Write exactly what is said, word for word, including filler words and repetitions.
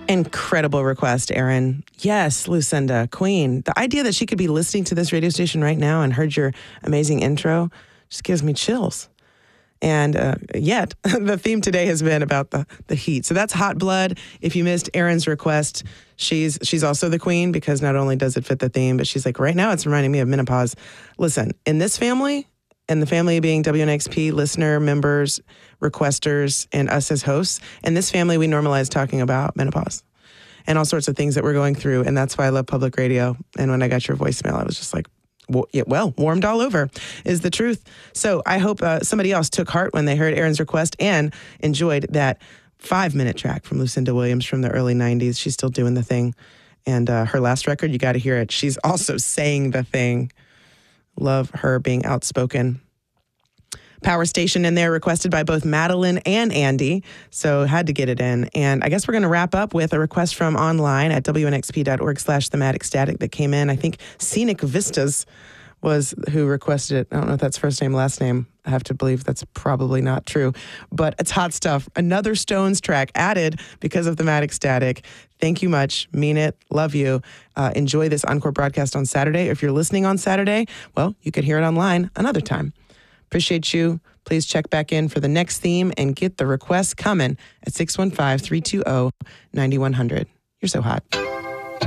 Incredible request, Aaron. Yes, Lucinda, Queen. The idea that she could be listening to this radio station right now and heard your amazing intro just gives me chills. And uh, yet, the theme today has been about the, the heat. So that's Hot Blood. If you missed Aaron's request, she's she's also the queen because not only does it fit the theme, but she's like, right now it's reminding me of menopause. Listen, in this family, and the family being W N X P listener, members, requesters, and us as hosts, in this family, we normalize talking about menopause and all sorts of things that we're going through. And that's why I love public radio. And when I got your voicemail, I was just like, well, warmed all over is the truth. So I hope uh, somebody else took heart when they heard Aaron's request and enjoyed that five-minute track from Lucinda Williams from the early nineties. She's still doing the thing. And uh, her last record, you got to hear it. She's also saying the thing. Love her being outspoken. Power Station in there requested by both Madeline and Andy, so had to get it in. And I guess we're going to wrap up with a request from online at W N X P dot org slash thematic static that came in. I think Scenic Vistas was who requested it. I don't know if that's first name, last name. I have to believe that's probably not true. But it's hot stuff. Another Stones track added because of Thematic Static. Thank you much. Mean it. Love you. Uh, enjoy this encore broadcast on Saturday. If you're listening on Saturday, well, you could hear it online another time. Appreciate you. Please check back in for the next theme and get the request coming at six one five, three two zero, nine one zero zero. You're so hot.